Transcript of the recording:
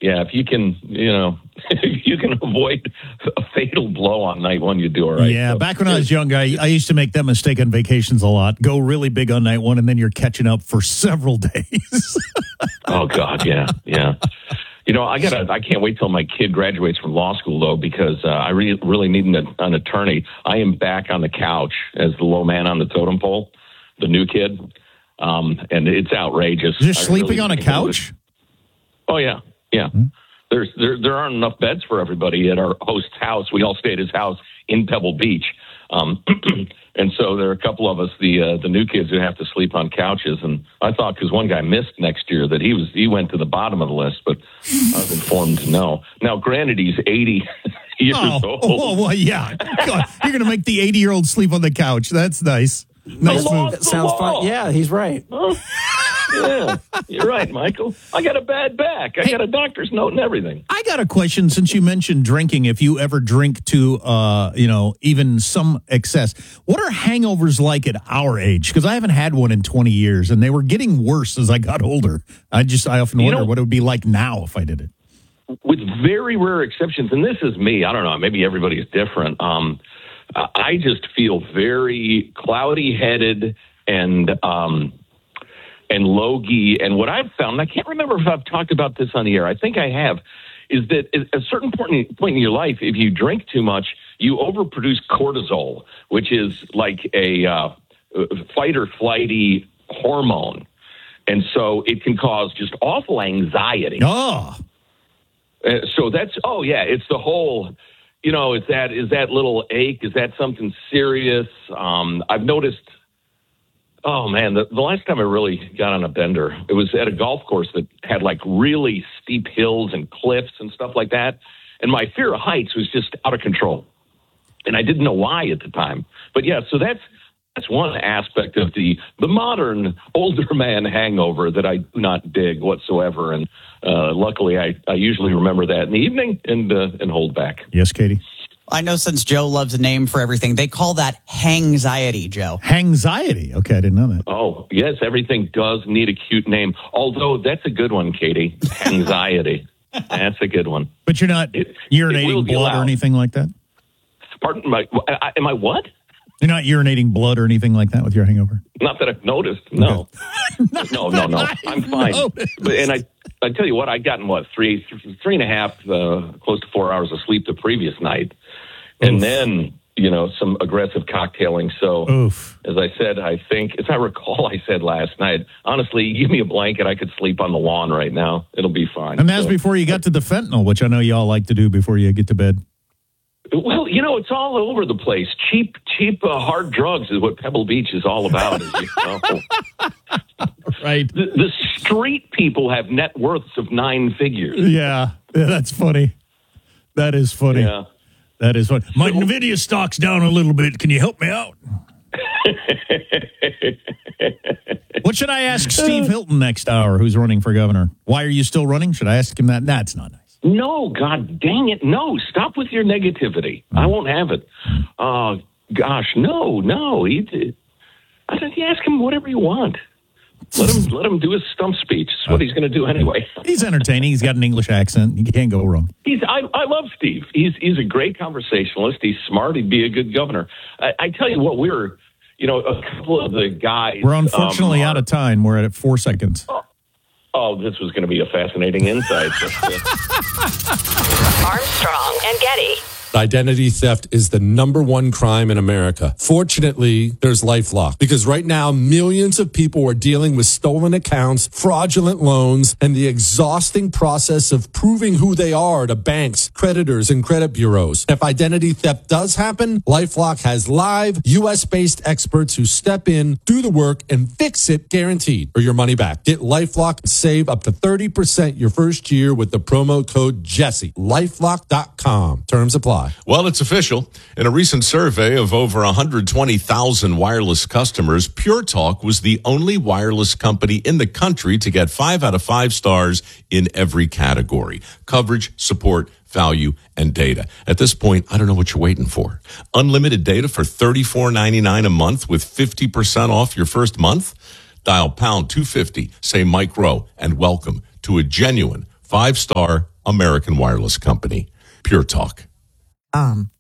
if you can, if you can avoid a fatal blow on night one, you do all right. Yeah, so, back when I was young, I used to make that mistake on vacations a lot. Go really big on night one, and then you're catching up for several days. Oh, God, yeah. I can't wait till my kid graduates from law school, though, because I really need an attorney. I am back on the couch as the low man on the totem pole, the new kid, and it's outrageous. You're sleeping on a couch? Oh, yeah. Mm-hmm. There aren't enough beds for everybody at our host's house. We all stay at his house in Pebble Beach. And so there are a couple of us, the new kids, who have to sleep on couches. And I thought, because one guy missed next year, that he went to the bottom of the list, but I was informed no. Now, granted, he's 80 years old. Oh, well, yeah. God, you're going to make the 80-year-old sleep on the couch. That's nice. Nice move. That sounds fun. Yeah, he's right. Yeah, you're right, Michael. I got a bad back. I got a doctor's note and everything. I got a question, since you mentioned drinking. If you ever drink to, even some excess, what are hangovers like at our age? Because I haven't had one in 20 years, and they were getting worse as I got older. I often wonder what it would be like now if I did it. With very rare exceptions, and this is me. I don't know. Maybe everybody is different. I just feel very cloudy-headed and logy. And what I've found, and I can't remember if I've talked about this on the air, I think I have, is that at a certain point in your life, if you drink too much, you overproduce cortisol, which is like a fight or flighty hormone. And so it can cause just awful anxiety. Oh. So that's, it's the whole, is that little ache? Is that something serious? I've noticed, oh man, the last time I really got on a bender, it was at a golf course that had like really steep hills and cliffs and stuff like that. And my fear of heights was just out of control. And I didn't know why at the time. But yeah, so that's one aspect of the modern older man hangover that I do not dig whatsoever. And luckily, I usually remember that in the evening and hold back. Yes, Katie? I know, since Joe loves a name for everything, they call that hangxiety, Joe. Hangxiety? Okay, I didn't know that. Oh, yes, everything does need a cute name. Although, that's a good one, Katie. Hangxiety. That's a good one. But you're not urinating blood or anything like that? Pardon? Am I what? You're not urinating blood or anything like that with your hangover? Not that I've noticed, no. Okay. No. I'm fine. And I tell you what, I'd gotten, 3.5, close to 4 hours of sleep the previous night. And then, some aggressive cocktailing. So, as I said, I think, as I recall, I said last night, honestly, give me a blanket, I could sleep on the lawn right now. It'll be fine. And that's before you got to the fentanyl, which I know you all like to do before you get to bed. Well, it's all over the place. Cheap, hard drugs is what Pebble Beach is all about. As you know. Right. The street people have net worths of 9 figures. Yeah, that's funny. That is funny. Yeah. That is funny. My NVIDIA stock's down a little bit. Can you help me out? What should I ask Steve Hilton next hour, who's running for governor? Why are you still running? Should I ask him that? That's not nice. No, God dang it. No, stop with your negativity. I won't have it. Gosh, no. You ask him whatever you want. Let him do his stump speech. It's what he's going to do anyway. He's entertaining. He's got an English accent. You can't go wrong. I love Steve. He's a great conversationalist. He's smart. He'd be a good governor. I tell you what, we're, a couple of the guys. We're unfortunately out of time. We're at 4 seconds. Oh, this was going to be a fascinating insight. Armstrong and Getty. Identity theft is the #1 crime in America. Fortunately, there's LifeLock, because right now millions of people are dealing with stolen accounts, fraudulent loans, and the exhausting process of proving who they are to banks, creditors, and credit bureaus. If identity theft does happen, LifeLock has live US-based experts who step in, do the work, and fix it guaranteed, or your money back. Get LifeLock and save up to 30% your first year with the promo code Jesse. LifeLock.com. Terms apply. Well, it's official. In a recent survey of over 120,000 wireless customers, Pure Talk was the only wireless company in the country to get 5 out of 5 stars in every category: coverage, support, value, and data. At this point, I don't know what you're waiting for. Unlimited data for $34.99 a month with 50% off your first month? Dial pound 250, say Mike Rowe, and welcome to a genuine 5-star American wireless company. Pure Talk.